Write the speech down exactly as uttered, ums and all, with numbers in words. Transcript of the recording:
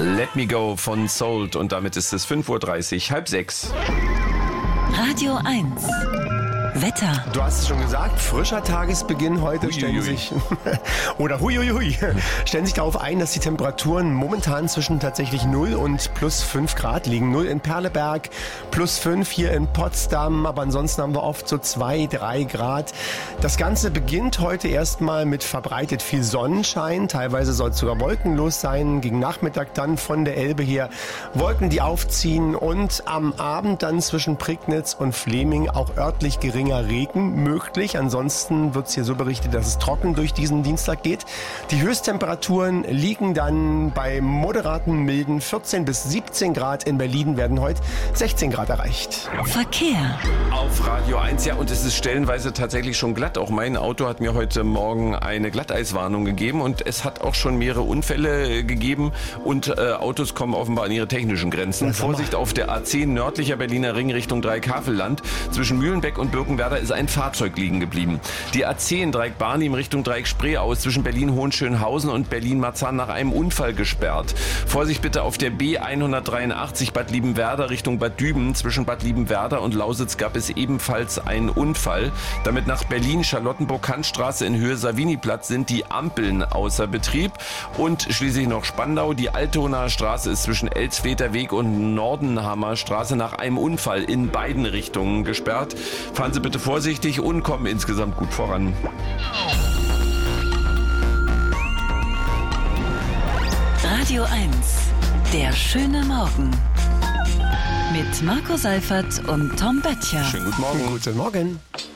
Let Me Go von Sold und damit ist es fünf Uhr dreißig, halb sechs. Radio eins. Wetter. Du hast es schon gesagt, frischer Tagesbeginn heute. Hui, stellen hui. sich oder hui, hui, hui, stellen sich darauf ein, dass die Temperaturen momentan zwischen tatsächlich null und plus fünf Grad liegen. null in Perleberg, plus fünf hier in Potsdam, aber ansonsten haben wir oft so zwei, drei Grad. Das Ganze beginnt heute erstmal mit verbreitet viel Sonnenschein. Teilweise soll es sogar wolkenlos sein. Gegen Nachmittag dann von der Elbe her Wolken, die aufziehen und am Abend dann zwischen Prignitz und Fleming auch örtlich geringer Regen möglich. Ansonsten wird es hier so berichtet, dass es trocken durch diesen Dienstag geht. Die Höchsttemperaturen liegen dann bei moderaten, milden vierzehn bis siebzehn Grad. In Berlin werden heute sechzehn Grad erreicht. Verkehr. Auf Radio eins, ja, und es ist stellenweise tatsächlich schon glatt. Auch mein Auto hat mir heute Morgen eine Glatteiswarnung gegeben und es hat auch schon mehrere Unfälle gegeben und äh, Autos kommen offenbar an ihre technischen Grenzen. Vorsicht auf der A zehn nördlicher Berliner Ring Richtung Dreieck-Havelland. Zwischen Mühlenbeck und Birkenwerder ist ein Fahrzeug liegen geblieben. Die A zehn Dreieck-Barnim Richtung Dreieck-Spree aus zwischen Berlin-Hohenschönhausen und Berlin-Marzahn nach einem Unfall gesperrt. Vorsicht bitte auf der B hundertdreiundachtzig Bad Liebenwerder Richtung Bad Düben. Zwischen Bad Liebenwerder und Lausitz gab es ebenfalls einen Unfall. Damit nach Berlin Charlottenburg-Kantstraße in Höhe Saviniplatz sind die Ampeln außer Betrieb. Und schließlich noch Spandau. Die Altonaer Straße ist zwischen Elsfleter Weg und Nordenhammer Straße nach einem Unfall in beiden Richtungen gesperrt. Fahren Sie bitte vorsichtig und kommen insgesamt gut voran. Radio eins. Der schöne Morgen. Mit Marco Seifert und Tom Böttcher. Schönen guten Morgen. Guten Morgen.